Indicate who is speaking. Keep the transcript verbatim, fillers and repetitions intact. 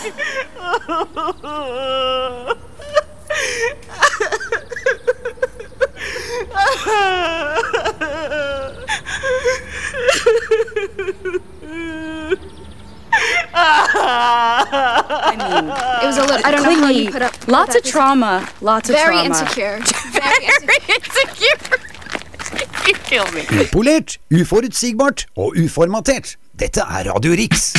Speaker 1: I mean, it was a little. I don't know how you put up. Lots of trauma. Lots of
Speaker 2: Very
Speaker 1: trauma.
Speaker 2: insecure. Very insecure.
Speaker 1: You kill me.
Speaker 3: Upolert, uforutsigbart og uformatert. Dette er Radio Riks.